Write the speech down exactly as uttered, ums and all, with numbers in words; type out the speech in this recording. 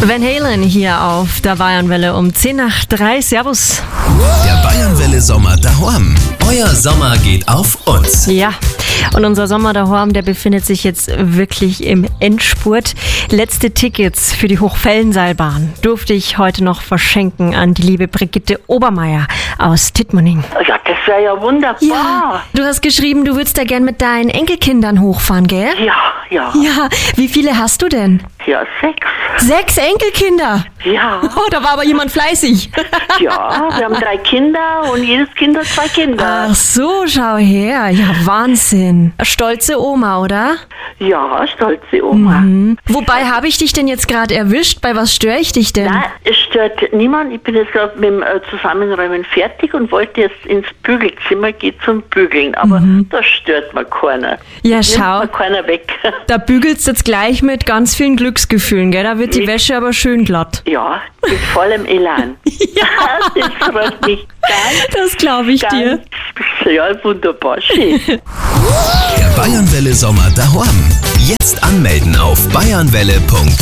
Van Halen hier auf der Bayernwelle um zehn nach drei. Servus. Der Bayernwelle Sommer daheim. Euer Sommer geht auf uns. Ja, und unser Sommer daheim, der befindet sich jetzt wirklich im Endspurt. Letzte Tickets für die Hochfellenseilbahn durfte ich heute noch verschenken an die liebe Brigitte Obermeier aus Tittmoning. Ja, das wäre ja wunderbar. Ja, du hast geschrieben, du würdest da gern mit deinen Enkelkindern hochfahren, gell? Ja, ja. Ja, wie viele hast du denn? Ja, sechs. Sechs Enkelkinder? Ja. Oh, da war aber jemand fleißig. Ja, wir haben drei Kinder und jedes Kind hat zwei Kinder. Ach so, schau her. Ja, Wahnsinn. Stolze Oma, oder? Ja, stolze Oma. Mhm. Wobei habe ich dich denn jetzt gerade erwischt? Bei was störe ich dich denn? Nein, es stört niemand. Ich bin jetzt gerade mit dem äh, Zusammenräumen fertig und wollte jetzt ins Bügelzimmer gehen zum Bügeln. Aber Mhm. da stört mir keiner. Ja, Das nimmt schau. mir keiner weg. Da bügelst du jetzt gleich mit ganz vielen Glücksgefühlen, gell? Da wird die Mit- Wäsche aber schön glatt. Ja, mit vollem Elan. Ja. Das freut mich ganz, Das glaube ich dir. ganz, ja, wunderbar, schön. Der Bayernwelle Sommer daheim. Jetzt anmelden auf bayernwelle punkt